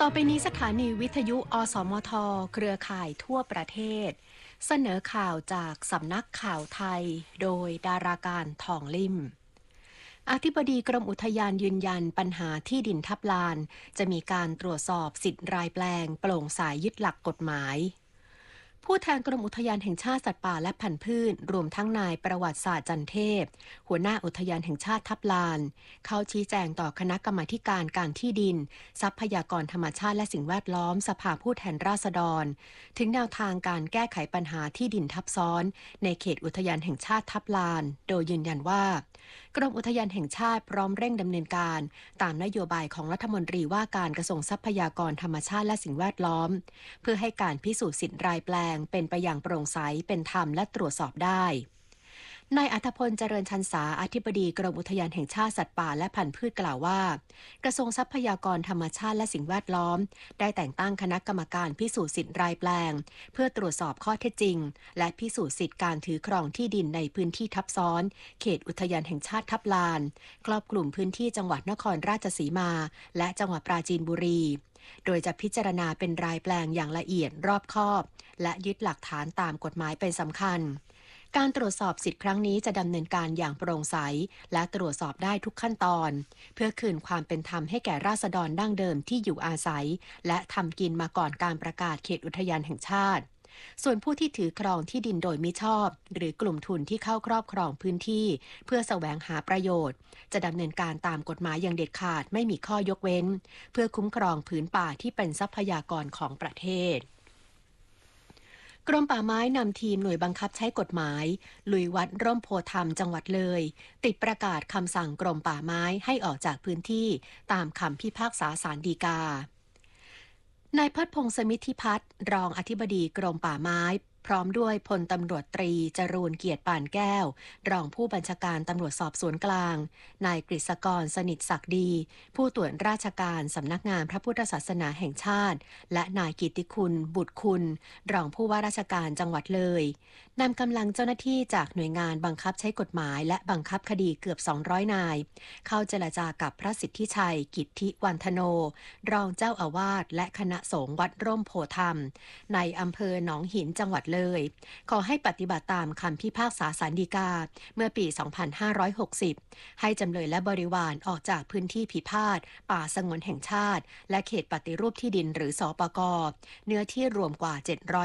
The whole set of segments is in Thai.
ต่อไปนี้สถานีวิทยุอสมทเครือข่ายทั่วประเทศเสนอข่าวจากสำนักข่าวไทยโดยดาราการทองลิ่มอธิบดีกรมอุทยานยืนยันปัญหาที่ดินทับลานจะมีการตรวจสอบสิทธิ์รายแปลงโปร่งใสยึดหลักกฎหมายผู้แทนกรมอุทยานแห่งชาติสัตว์ป่าและพันธุ์พืชรวมทั้งนายประวัติศาสตร์จันเทพหัวหน้าอุทยานแห่งชาติทับลานเข้าชี้แจงต่อคณะกรรมาการการที่ดินทรัพยากรธรรมชาติและสิ่งแวดล้อมสภาผู้แทนราษฎรถึงแนวทางการแก้ไขปัญหาที่ดินทับซ้อนในเขตอุทยานแห่งชาติทับลานโดยยืนยันว่ากรมอุทยานแห่งชาติพร้อมเร่งดำเนินการตามนโยบายของรัฐมนตรีว่าการกระทรวงทรัพยากรธรรมชาติและสิ่งแวดล้อมเพื่อให้การพิสูจน์สิทธิ์รายแปลงเป็นไปอย่างโปร่งใสเป็นธรรมและตรวจสอบได้นายอัธพลเจริญชันษาอธิบดีกรมอุทยานแห่งชาติสัตว์ป่าและพันธุ์พืชกล่าวว่ากระทรวงทรัพยากรธรรมชาติและสิ่งแวดล้อมได้แต่งตั้งคณะกรรมการพิสูจน์สิทธิ์รายแปลงเพื่อตรวจสอบข้อเท็จจริงและพิสูจน์สิทธิ์การถือครองที่ดินในพื้นที่ทับซ้อนเขตอุทยานแห่งชาติทับลานครอบคลุมพื้นที่จังหวัดนครราชสีมาและจังหวัดปราจีนบุรีโดยจะพิจารณาเป็นรายแปลงอย่างละเอียดรอบคอบและยึดหลักฐานตามกฎหมายเป็นสำคัญการตรวจสอบสิทธิ์ครั้งนี้จะดำเนินการอย่างโปร่งใสและตรวจสอบได้ทุกขั้นตอนเพื่อคืนความเป็นธรรมให้แก่ราษฎรดั้งเดิมที่อยู่อาศัยและทำกินมาก่อนการประกาศเขตอุทยานแห่งชาติส่วนผู้ที่ถือครองที่ดินโดยมิชอบหรือกลุ่มทุนที่เข้าครอบครองพื้นที่เพื่อแสวงหาประโยชน์จะดำเนินการตามกฎหมายอย่างเด็ดขาดไม่มีข้อยกเว้นเพื่อคุ้มครองผืนป่าที่เป็นทรัพยากรของประเทศกรมป่าไม้นำทีมหน่วยบังคับใช้กฎหมายลุยวัดร่มโพธิ์ธรรมจังหวัดเลยติดประกาศคำสั่งกรมป่าไม้ให้ออกจากพื้นที่ตามคำพิพากษาศาลฎีกานายพัฒพงษ์สมิทธิพัฒน์รองอธิบดีกรมป่าไม้พร้อมด้วยพลตำรวจตรีจรูญเกียรติปานแก้วรองผู้บัญชาการตำรวจสอบสวนกลางนายกฤษกรสนิทศักดีผู้ตรวจราชการสำนักงานพระพุทธศาสนาแห่งชาติและนายกิตติคุณบุตรคุณรองผู้ว่าราชการจังหวัดเลยนำกำลังเจ้าหน้าที่จากหน่วยงานบังคับใช้กฎหมายและบังคับคดีเกือบ200นายเข้าเจรจากับพระสิทธิชัยกิตติวันธโนรองเจ้าอาวาสและคณะสงฆ์วัดร่มโพธิ์ธรรมในอำเภอหนองหินจังหวัดเลยขอให้ปฏิบัติตามคำพิพากษาศาลฎีกาเมื่อปี 2560 ให้จำเลยและบริวารออกจากพื้นที่พิพาทป่าสงวนแห่งชาติและเขตปฏิรูปที่ดินหรือสปก.เนื้อที่รวมกว่า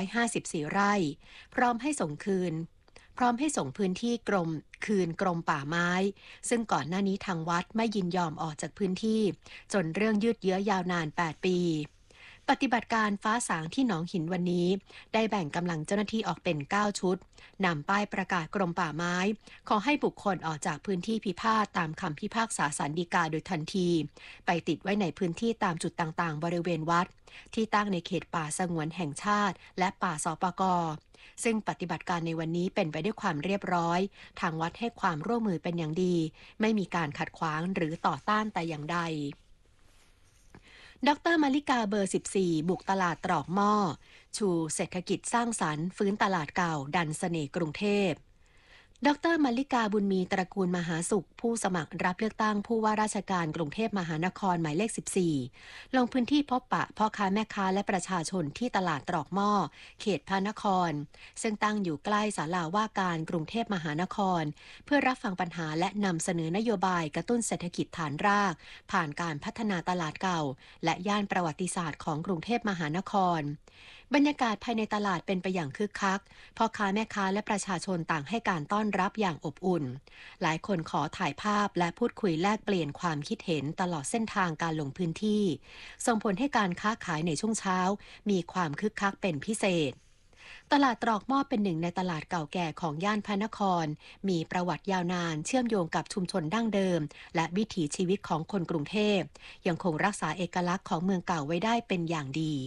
754ไร่พร้อมให้ส่งพื้นที่คืนกรมป่าไม้ซึ่งก่อนหน้านี้ทางวัดไม่ยินยอมออกจากพื้นที่จนเรื่องยืดเยื้อยาวนาน8ปีปฏิบัติการฟ้าสางที่หนองหินวันนี้ได้แบ่งกำลังเจ้าหน้าที่ออกเป็น9ชุดนำป้ายประกาศกรมป่าไม้ขอให้บุคคลออกจากพื้นที่พิพาทตามคำพิพากษาศาลฎีกาโดยทันทีไปติดไว้ในพื้นที่ตามจุดต่างๆบริเวณวัดที่ตั้งในเขตป่าสงวนแห่งชาติและป่าสปก.ซึ่งปฏิบัติการในวันนี้เป็นไปด้วยความเรียบร้อยทางวัดให้ความร่วมมือเป็นอย่างดีไม่มีการขัดขวางหรือต่อต้านแต่อย่างใดดร.มาริกาเบอร์ 14 บุกตลาดตรอกหม้อชูเศรษฐกิจสร้างสรรค์ฟื้นตลาดเก่าดันเสน่ห์กรุงเทพดร.มาริกาบุญมีตระกูลมหาสุขผู้สมัครรับเลือกตั้งผู้ว่าราชการกรุงเทพมหานครหมายเลข 14 ลงพื้นที่พบปะพ่อค้าแม่ค้าและประชาชนที่ตลาดตรอกหม้อเขตพระนครซึ่งตั้งอยู่ใกล้ศาลาว่าการกรุงเทพมหานครเพื่อรับฟังปัญหาและนำเสนอนโยบายกระตุ้นเศรษฐกิจฐานรากผ่านการพัฒนาตลาดเก่าและย่านประวัติศาสตร์ของกรุงเทพมหานครบรรยากาศภายในตลาดเป็นไปอย่างคึกคักพ่อค้าแม่ค้าและประชาชนต่างให้การต้อนรับอย่างอบอุ่นหลายคนขอถ่ายภาพและพูดคุยแลกเปลี่ยนความคิดเห็นตลอดเส้นทางการลงพื้นที่ส่งผลให้การค้าขายในช่วงเช้ามีความคึกคักเป็นพิเศษตลาดตรอกหม้อเป็นหนึ่งในตลาดเก่าแก่ของย่านพระนครมีประวัติยาวนานเชื่อมโยงกับชุมชนดั้งเดิมและวิถีชีวิตของคนกรุงเทพยังคงรักษาเอกลักษณ์ของเมืองเก่าไว้ได้เป็นอย่างดี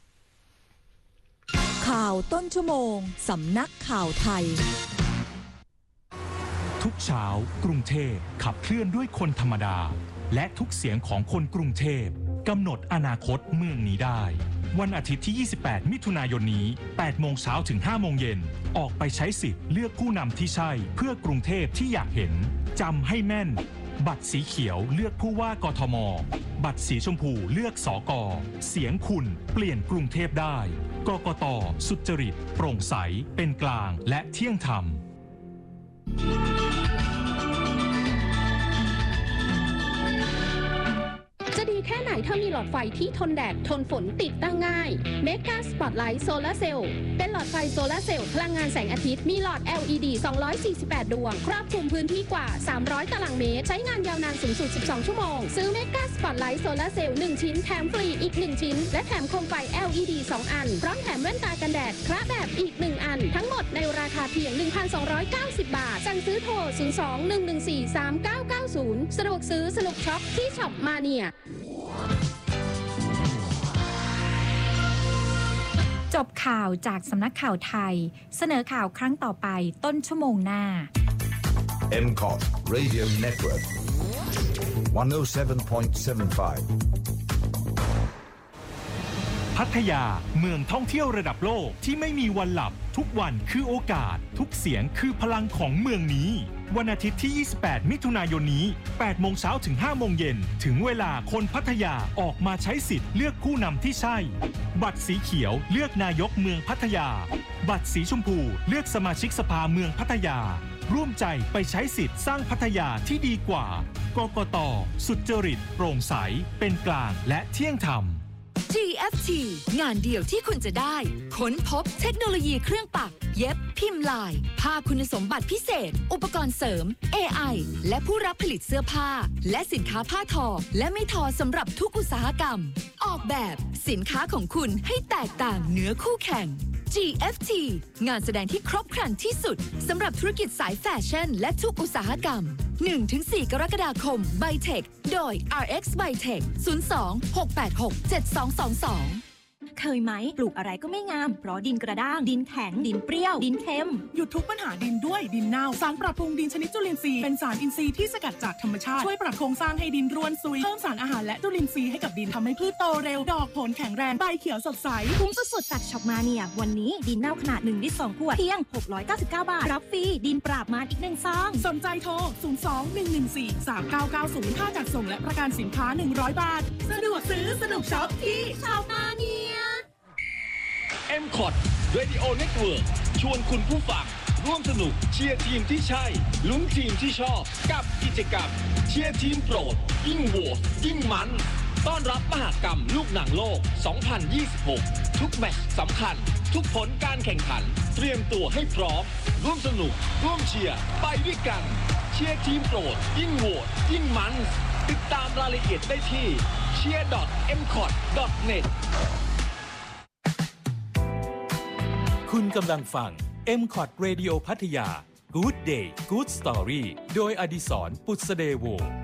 ข่าวต้นชั่วโมงสำนักข่าวไทยทุกเช้ากรุงเทพขับเคลื่อนด้วยคนธรรมดาและทุกเสียงของคนกรุงเทพกำหนดอนาคตเมืองนี้ได้วันอาทิตย์ที่28มิถุนายนนี้8โมงเช้าถึง5โมงเย็นออกไปใช้สิทธิ์เลือกผู้นำที่ใช่เพื่อกรุงเทพที่อยากเห็นจำให้แม่นบัตรสีเขียวเลือกผู้ว่ากทมบัตรสีชมพูเลือกสก.เสียงคุณเปลี่ยนกรุงเทพได้กกต.สุจริตโปร่งใสเป็นกลางและเที่ยงธรรมจะดีแค่ไหนถ้ามีหลอดไฟที่ทนแดดทนฝนติดตั้งง่าย Mega Spotlight Solar Cell เป็นหลอดไฟโซลาร์เซลล์พลังงานแสงอาทิตย์มีหลอด LED 248 ดวงครอบคลุมพื้นที่กว่า300 ตารางเมตรใช้งานยาวนานสูงสุด12 ชั่วโมงซื้อ Mega Spotlight Solar Cell 1 ชิ้นแถมฟรีอีก1ชิ้นและแถมโคมไฟ LED 2 อันพร้อมแถมแว่นตากันแดดคระแบบอีก1อันทั้งหมดในราคาเพียง 1,290 บาทสั่งซื้อโทร 02-114-3990 สะดวกซื้อสนุกช็อปที่ช็อปมาเนียจบข่าวจากสำนักข่าวไทยเสนอข่าวครั้งต่อไปต้นชั่วโมงหน้า MCOT Radio Network 107.75 พัทยาเมืองท่องเที่ยวระดับโลกที่ไม่มีวันหลับทุกวันคือโอกาสทุกเสียงคือพลังของเมืองนี้วันอาทิตย์ที่ 28 มิถุนายนนี้ 8 โมงเช้าถึง 5 โมงเย็นถึงเวลาคนพัทยาออกมาใช้สิทธิ์เลือกผู้นำที่ใช่ บัตรสีเขียวเลือกนายกเมืองพัทยาบัตรสีชมพูเลือกสมาชิกสภาเมืองพัทยาร่วมใจไปใช้สิทธิ์สร้างพัทยาที่ดีกว่ากกต.สุจริตโปร่งใสเป็นกลางและเที่ยงธรรม GFT งานเดียวที่คุณจะได้ค้นพบเทคโนโลยีเครื่องปักเย็บพิมพ์ลายผ้าคุณสมบัติพิเศษอุปกรณ์เสริม AI และผู้รับผลิตเสื้อผ้าและสินค้าผ้าทอและไม่ทอสำหรับทุกอุตสาหกรรมออกแบบสินค้าของคุณให้แตกต่างเหนือคู่แข่ง GFT งานแสดงที่ครบครันที่สุดสำหรับธุรกิจสายแฟชั่นและทุกอุตสาหกรรม 1-4 กรกฎาคม Bytech โดย RX Bytech 02-686-7222 เคยไหมปลูกอะไรก็ไม่งามเพราะดินกระด้างดินแข็งดินเปรี้ยวดินเค็มหยุดทุกปัญหาดินด้วยดินเน่าสารปรับปรุงดินชนิดจุลินทรีย์เป็นสารอินทรีย์ที่สกัดจากธรรมชาติช่วยปรับโครงสร้างให้ดินร่วนซุยเพิ่มสารอาหารและจุลินทรีย์ให้กับดินทำให้พืชโตเร็วดอกผลแข็งแรงใบเขียวสดใสคุ้มสุดๆจากช็อปมาเนียวันนี้ดินเน่าขนาด1 ลิตร 2 ขวดเพียง699 บาทรับฟรีดินปราบมารอีก1 ซองสนใจโทร 02-114-3990 ค่าจัดส่งและประกันสินค้า100 บาทสะดวกซื้อสนุกช็อปที่ช็อปมาเนีย MCOT Radio Network ชวนคุณผู้ฟังร่วมสนุกเชียร์ทีมที่ใช่ลุ้นทีมที่ชอบกับกิจกรรมเชียร์ทีมโปรดยิ่งโหวตยิ่งมันต้อนรับมหกรรมลูกหนังโลก 2026 ทุกแมตช์สำคัญทุกผลการแข่งขันเตรียมตัวให้พร้อมร่วมสนุกร่วมเชียร์ไปด้วยกันเชียร์ทีมโปรดยิ่งโหวตยิ่งมันติดตามรายละเอียดได้ที่ cheer.mcot.net คุณกำลังฟัง MCOT Radio พัทยา Good Day Good Story โดยอดิศร ปุษเดโว